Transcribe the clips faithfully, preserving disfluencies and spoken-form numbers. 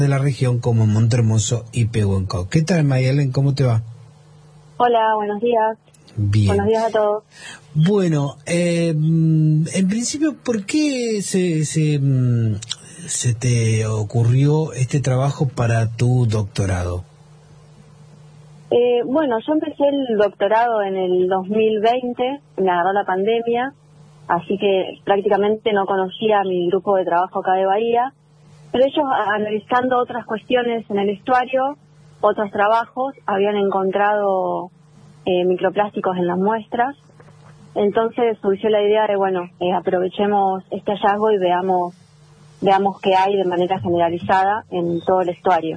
de la región como Montehermoso y Pehuenco. ¿Qué tal, Mayalen? ¿Cómo te va? Hola, buenos días. Bien. Buenos días a todos. Bueno, eh, en principio, ¿por qué se, se, se te ocurrió este trabajo para tu doctorado? Eh, bueno, yo empecé el doctorado en el dos mil veinte, me agarró la pandemia, así que prácticamente no conocía a mi grupo de trabajo acá de Bahía, pero ellos, analizando otras cuestiones en el estuario, otros trabajos, habían encontrado eh, microplásticos en las muestras. Entonces surgió la idea de, bueno, eh, aprovechemos este hallazgo y veamos veamos qué hay de manera generalizada en todo el estuario.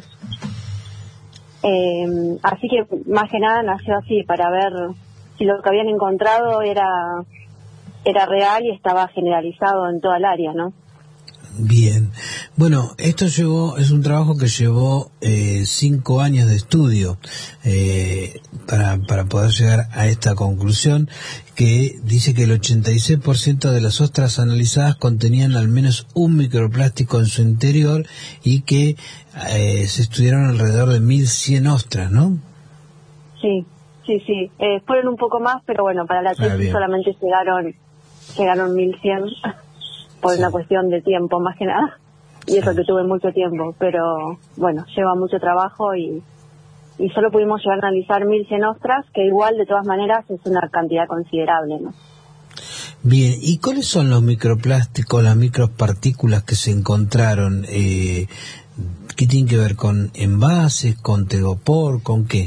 Eh, así que más que nada nació así, para ver si lo que habían encontrado era era real y estaba generalizado en toda el área, ¿no? Bien. Bueno, esto llevó, es un trabajo que llevó eh, cinco años de estudio eh, para, para poder llegar a esta conclusión, que dice que el ochenta y seis por ciento de las ostras analizadas contenían al menos un microplástico en su interior y que eh, se estudiaron alrededor de mil cien ostras, ¿no? Sí, sí, sí. Eh, fueron un poco más, pero bueno, para la tesis ah, solamente llegaron, llegaron mil cien. Por sí. Una cuestión de tiempo, más que nada, y eso sí. Que tuve mucho tiempo, pero bueno, lleva mucho trabajo y, y solo pudimos llegar a analizar mil cien ostras, que igual de todas maneras es una cantidad considerable, ¿no? Bien, ¿y cuáles son los microplásticos, las micropartículas que se encontraron? Eh, ¿Qué tienen que ver con envases, con telgopor, con qué?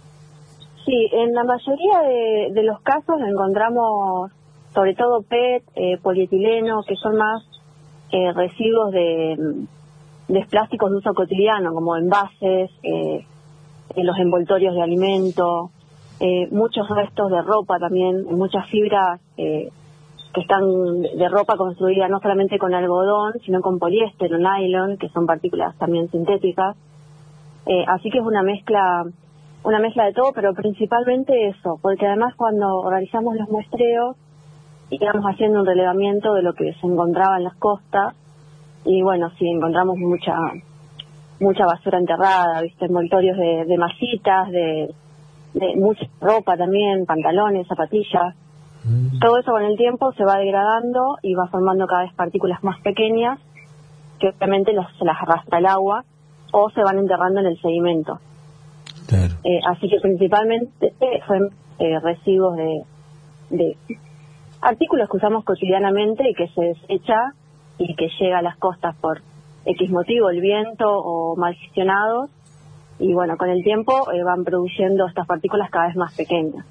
Sí, en la mayoría de, de los casos encontramos sobre todo P E T, eh, polietileno, que son más eh, residuos de, de plásticos de uso cotidiano, como envases, eh, eh, los envoltorios de alimento, eh, muchos restos de ropa también, muchas fibras eh, que están de ropa construida no solamente con algodón, sino con poliéster o nylon, que son partículas también sintéticas. Eh, así que es una mezcla, una mezcla de todo, pero principalmente eso, porque además cuando organizamos los muestreos, íbamos haciendo un relevamiento de lo que se encontraba en las costas y bueno, sí, encontramos mucha mucha basura enterrada, viste, envoltorios de, de masitas, de, de mucha ropa también, pantalones, zapatillas. Mm. Todo eso con el tiempo se va degradando y va formando cada vez partículas más pequeñas que obviamente las, se las arrastra el agua o se van enterrando en el sedimento. Claro. Eh, así que principalmente fueron eh, residuos de... de artículos que usamos cotidianamente y que se desecha y que llega a las costas por X motivo, el viento o mal gestionados, y bueno, con el tiempo eh, van produciendo estas partículas cada vez más pequeñas.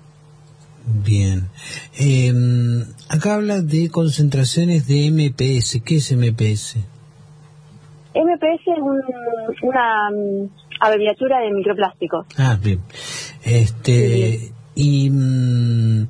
Bien. Eh, acá habla de concentraciones de M P S. ¿Qué es M P S? M P S es un, una um, abreviatura de microplásticos. Ah, bien. Este, sí. Y... Um,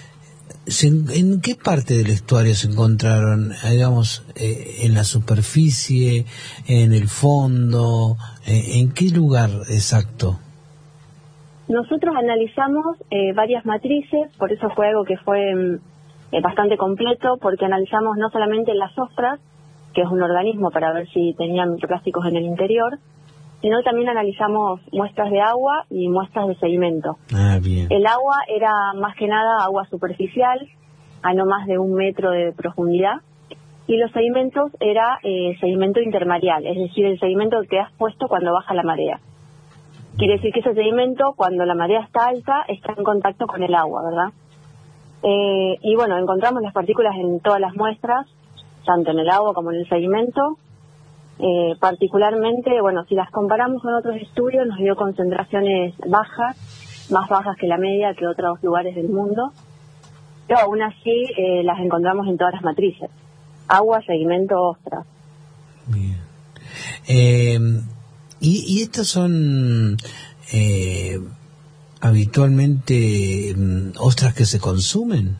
¿en qué parte del estuario se encontraron, digamos, eh, en la superficie, en el fondo, eh, en qué lugar exacto? Nosotros analizamos eh, varias matrices, por eso fue algo que fue eh, bastante completo, porque analizamos no solamente las ostras, que es un organismo para ver si tenían microplásticos en el interior, sino también analizamos muestras de agua y muestras de sedimento. Ah, bien. El agua era más que nada agua superficial, a no más de un metro de profundidad, y los sedimentos era eh, sedimento intermareal, es decir, el sedimento que has puesto cuando baja la marea. Quiere decir que ese sedimento, cuando la marea está alta, está en contacto con el agua, ¿verdad? Eh, y bueno, encontramos las partículas en todas las muestras, tanto en el agua como en el sedimento. Eh, particularmente, bueno, si las comparamos con otros estudios, nos dio concentraciones bajas, más bajas que la media que otros lugares del mundo, pero aún así eh, las encontramos en todas las matrices: agua, sedimento, ostras. Bien. Eh, y, y estas son eh, habitualmente ostras que se consumen.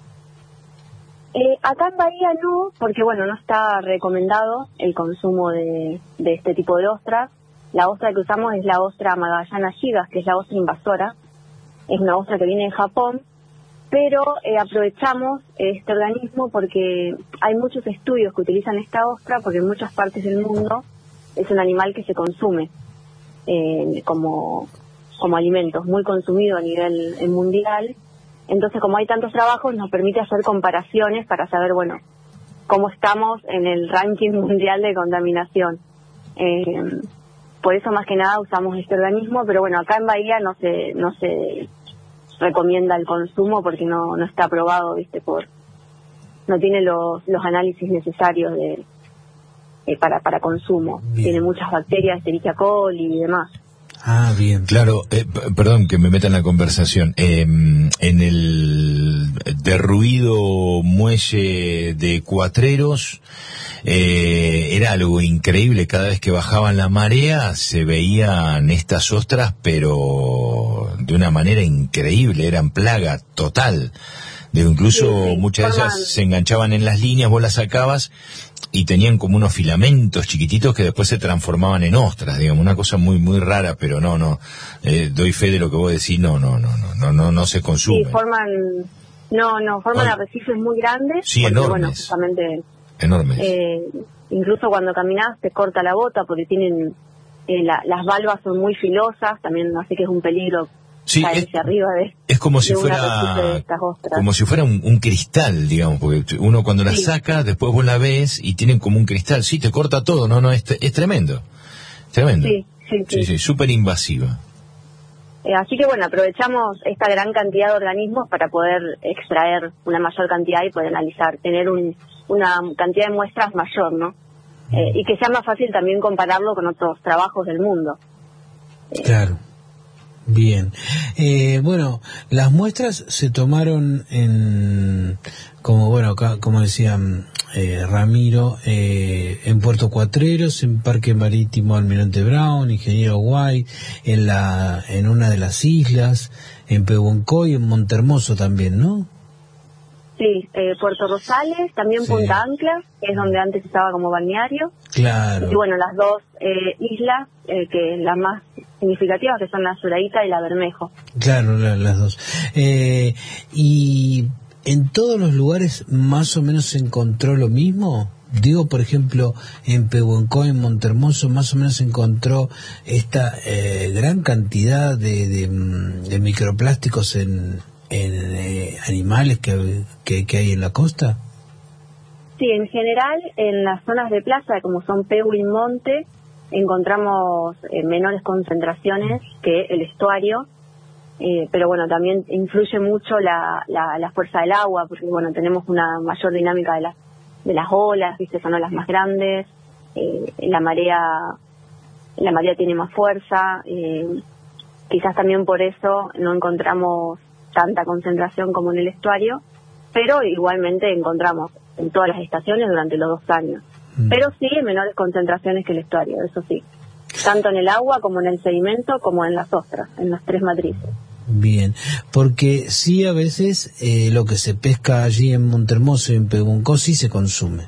Eh, acá en Bahía no, porque bueno, no está recomendado el consumo de, de este tipo de ostras. La ostra que usamos es la ostra Magallana gigas, que es la ostra invasora. Es una ostra que viene de Japón, pero eh, aprovechamos este organismo porque hay muchos estudios que utilizan esta ostra, porque en muchas partes del mundo es un animal que se consume eh, como, como alimentos, muy consumido a nivel eh, mundial. Entonces, como hay tantos trabajos, nos permite hacer comparaciones para saber, bueno, cómo estamos en el ranking mundial de contaminación. Eh, por eso, más que nada, usamos este organismo, pero bueno, acá en Bahía no se no se recomienda el consumo porque no no está aprobado, viste, por no tiene los los análisis necesarios de eh, para para consumo. Bien. Tiene muchas bacterias, Escherichia coli y demás. Ah, bien. Claro, eh, perdón que me meta en la conversación. Eh, en el derruido muelle de Cuatreros eh, era algo increíble. Cada vez que bajaban la marea se veían estas ostras, pero de una manera increíble. Eran plaga total. De incluso sí, sí, muchas de ellas se enganchaban en las líneas, vos las sacabas y tenían como unos filamentos chiquititos que después se transformaban en ostras, digamos, una cosa muy muy rara, pero no, no, eh, doy fe de lo que vos decís, no, no, no, no, no, no, no se consume. Sí, forman, no, no, forman oh. arrecifes muy grandes. Sí, porque, enormes. Bueno, justamente, enormes. Eh, incluso cuando caminás te corta la bota porque tienen, eh, la, las valvas son muy filosas, también así que es un peligro. Sí, es, arriba de, es como si fuera como si fuera un, un cristal, digamos, porque uno cuando la sí. saca, después vos la ves y tienen como un cristal, sí, te corta todo, no, no, es, es tremendo, tremendo. Sí, sí, sí, sí, sí, súper invasiva. Eh, así que bueno, aprovechamos esta gran cantidad de organismos para poder extraer una mayor cantidad y poder analizar, tener un, una cantidad de muestras mayor, ¿no? Eh, y que sea más fácil también compararlo con otros trabajos del mundo. Eh, claro. Bien. Eh, bueno, las muestras se tomaron en, como bueno, como decía eh, Ramiro, eh, en Puerto Cuatreros, en Parque Marítimo Almirante Brown, Ingeniero White, en la, en una de las islas, en Pehuencoy, en Montermoso también, ¿no? Sí, eh, Puerto Rosales, también sí. Punta Anclas, que es donde antes estaba como balneario. Claro. Y bueno, las dos eh, islas, eh, que las más significativas, que son la Zoraíta y la Bermejo. Claro, la, las dos. Eh, ¿Y en todos los lugares más o menos se encontró lo mismo? Digo, por ejemplo, en Pehuencoy, en Montermoso, más o menos se encontró esta eh, gran cantidad de, de, de microplásticos en... en eh, animales que, que, que hay en la costa? Sí, en general en las zonas de playa, como son Pehu y Monte, encontramos eh, menores concentraciones que el estuario, eh, pero bueno, también influye mucho la, la, la fuerza del agua, porque bueno, tenemos una mayor dinámica de las de las olas, viste, son olas más grandes, eh, la marea la marea tiene más fuerza, eh, quizás también por eso no encontramos tanta concentración como en el estuario, pero igualmente encontramos en todas las estaciones durante los dos años. Mm. Pero sí en menores concentraciones que el estuario, eso sí. Tanto en el agua como en el sedimento como en las ostras, en las tres matrices. Bien, porque sí a veces eh, lo que se pesca allí en Montermoso y en Pehuencoy sí se consume.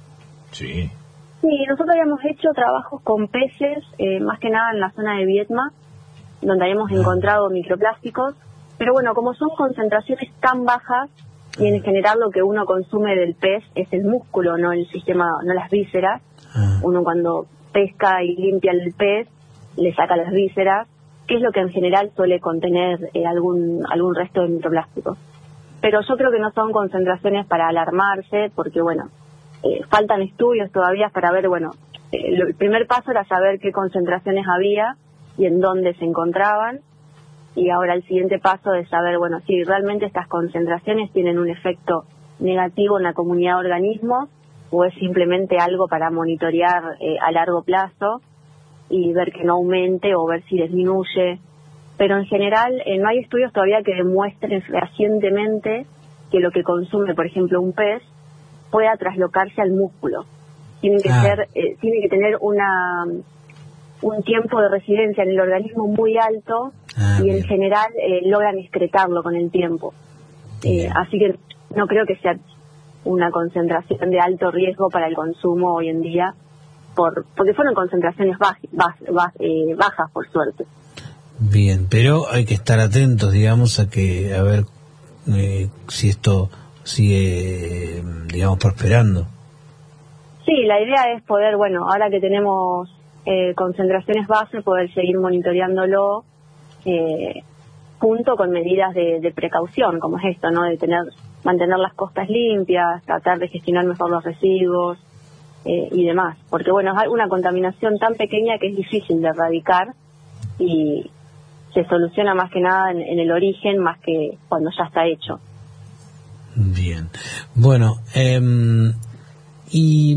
Sí. Sí, nosotros habíamos hecho trabajos con peces, eh, más que nada en la zona de Viedma, donde habíamos ah. encontrado microplásticos. Pero bueno, como son concentraciones tan bajas, y en general lo que uno consume del pez es el músculo, no el sistema, no las vísceras. Ah. Uno cuando pesca y limpia el pez, le saca las vísceras, que es lo que en general suele contener eh, algún algún resto de microplásticos. Pero yo creo que no son concentraciones para alarmarse, porque bueno, eh, faltan estudios todavía para ver, bueno, eh, lo, el primer paso era saber qué concentraciones había y en dónde se encontraban. Y ahora el siguiente paso es saber, bueno, si realmente estas concentraciones tienen un efecto negativo en la comunidad de organismos o es simplemente algo para monitorear eh, a largo plazo y ver que no aumente o ver si disminuye. Pero en general eh, no hay estudios todavía que demuestren fehacientemente que lo que consume, por ejemplo, un pez pueda traslocarse al músculo. Tiene que ah. ser, eh, tiene que tener una... un tiempo de residencia en el organismo muy alto ah, y en bien. general eh, logran excretarlo con el tiempo. Eh, así que no creo que sea una concentración de alto riesgo para el consumo hoy en día, por porque fueron concentraciones baj, baj, baj, eh, bajas, por suerte. Bien, pero hay que estar atentos, digamos, a que a ver eh, si esto sigue, digamos, prosperando. Sí, la idea es poder, bueno, ahora que tenemos eh, concentraciones base, poder seguir monitoreándolo eh, junto con medidas de, de precaución, como es esto, ¿no? De tener, mantener las costas limpias, tratar de gestionar mejor los residuos eh, y demás. Porque, bueno, es una contaminación tan pequeña que es difícil de erradicar y se soluciona más que nada en, en el origen, más que cuando ya está hecho. Bien. Bueno, eh, ¿y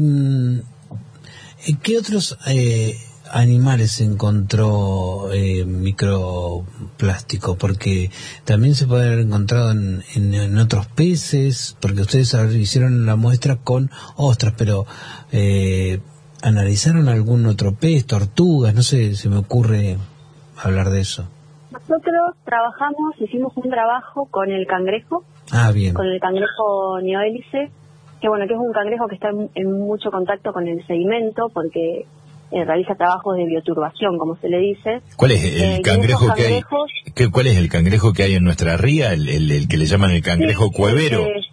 qué otros eh, animales encontró eh, microplástico? Porque también se puede haber encontrado en, en, en otros peces, porque ustedes hicieron la muestra con ostras, pero eh, ¿analizaron algún otro pez, tortugas? No sé, se me ocurre hablar de eso. Nosotros trabajamos, hicimos un trabajo con el cangrejo, ah, bien. con el cangrejo neohélice, que bueno, que es un cangrejo que está en, en mucho contacto con el sedimento, porque eh, realiza trabajos de bioturbación, como se le dice. ¿Cuál es el eh, cangrejo que hay? ¿Qué, ¿Cuál es el cangrejo que hay en nuestra ría? El, el, el que le llaman el cangrejo sí, cuevero. Ese,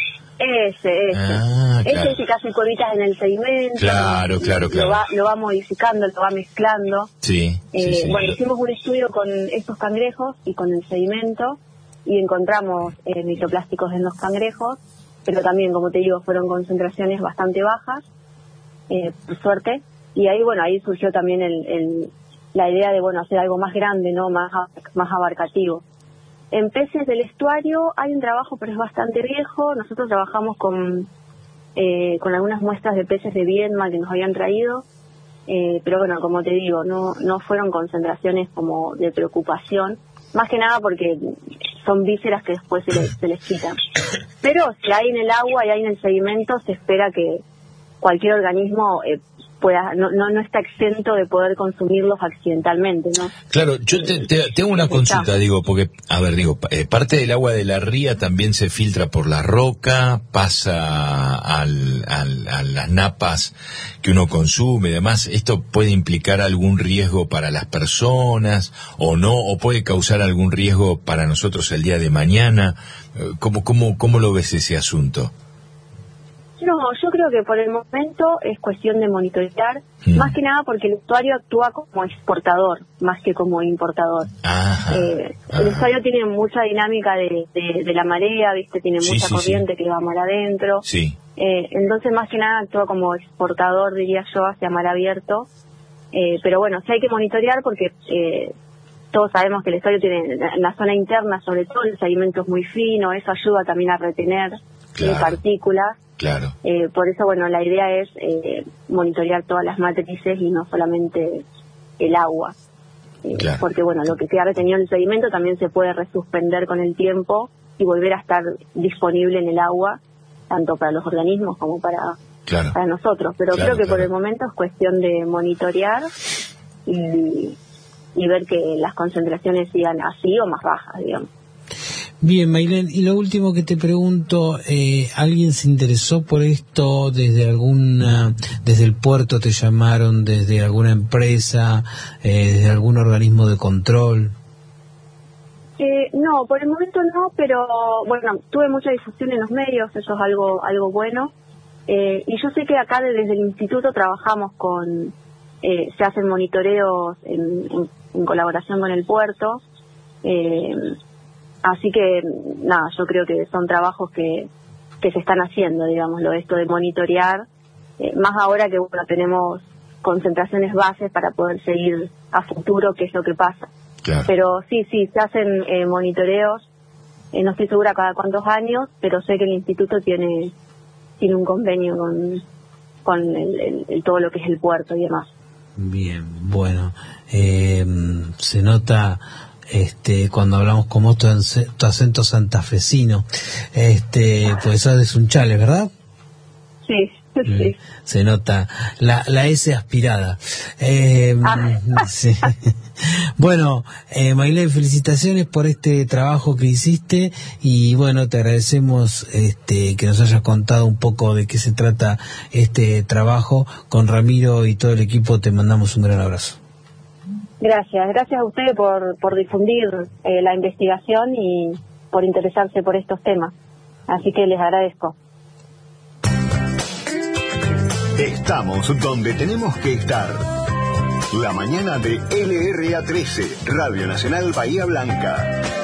ese. ese. Ah, claro. Ese que hace cuevitas en el sedimento. Claro, claro, claro. Lo va, lo va modificando, lo va mezclando. Sí, eh, sí, sí. Bueno, hicimos un estudio con estos cangrejos y con el sedimento y encontramos eh, microplásticos en los cangrejos, pero también, como te digo, fueron concentraciones bastante bajas, eh, por suerte. Y ahí, bueno, ahí surgió también el, el, la idea de, bueno, hacer algo más grande, ¿no? Más, más abarcativo. En peces del estuario hay un trabajo, pero es bastante viejo. Nosotros trabajamos con eh, con algunas muestras de peces de Viedma que nos habían traído, eh, pero bueno, como te digo, no no fueron concentraciones como de preocupación, más que nada porque son vísceras que después se les, se les quitan. Pero si hay en el agua y hay en el sedimento, se espera que cualquier organismo eh, pueda no, no no está exento de poder consumirlos accidentalmente, ¿no? Claro, yo te, te, te hago una consulta, digo, porque, a ver, digo, eh, parte del agua de la ría también se filtra por la roca, pasa al, al, a las napas que uno consume y demás. ¿Esto puede implicar algún riesgo para las personas o no? ¿O puede causar algún riesgo para nosotros el día de mañana? ¿Cómo, cómo, cómo lo ves ese asunto? No, yo creo que por el momento es cuestión de monitorear, mm. más que nada porque el estuario actúa como exportador, más que como importador. Ajá, eh, ajá. El estuario tiene mucha dinámica de, de, de la marea, viste, tiene sí, mucha sí, corriente sí. que va mar adentro. Sí. Eh, entonces, más que nada actúa como exportador, diría yo, hacia mar abierto. Eh, pero bueno, sí hay que monitorear porque eh, todos sabemos que el estuario tiene, en la zona interna, sobre todo, el sedimento es muy fino, eso ayuda también a retener claro. eh, partículas. Claro. Eh, por eso, bueno, la idea es eh, monitorear todas las matrices y no solamente el agua. Eh, claro. Porque, bueno, lo que queda retenido en el sedimento también se puede resuspender con el tiempo y volver a estar disponible en el agua, tanto para los organismos como para, claro. para nosotros. Pero claro, creo que claro. por el momento es cuestión de monitorear y, y ver que las concentraciones sigan así o más bajas, digamos. Bien, Maylén, y lo último que te pregunto, eh, ¿alguien se interesó por esto desde alguna, desde el puerto te llamaron, desde alguna empresa, eh, desde algún organismo de control? Eh, no, por el momento no, pero bueno, tuve mucha difusión en los medios, eso es algo algo bueno. Eh, y yo sé que acá desde el instituto trabajamos con, eh, se hacen monitoreos en, en, en colaboración con el puerto. Eh, Así que, nada, yo creo que son trabajos que, que se están haciendo, digámoslo, esto de monitorear, eh, más ahora que, bueno, tenemos concentraciones bases para poder seguir a futuro qué es lo que pasa. Claro. Pero sí, sí, se hacen eh, monitoreos, eh, no estoy segura cada cuántos años, pero sé que el instituto tiene tiene un convenio con, con el, el, el, todo lo que es el puerto y demás. Bien, bueno, eh, se nota... Este, cuando hablamos como tu, tu acento santafesino, este, pues sos de Sunchales, ¿verdad? Sí, sí. Se nota la, la S aspirada. Eh, ah. sí. Bueno, eh, Maylén, felicitaciones por este trabajo que hiciste y bueno, te agradecemos este, que nos hayas contado un poco de qué se trata este trabajo. Con Ramiro y todo el equipo te mandamos un gran abrazo. Gracias, gracias a ustedes por, por difundir eh, la investigación y por interesarse por estos temas. Así que les agradezco. Estamos donde tenemos que estar. La mañana de L R A trece, Radio Nacional Bahía Blanca.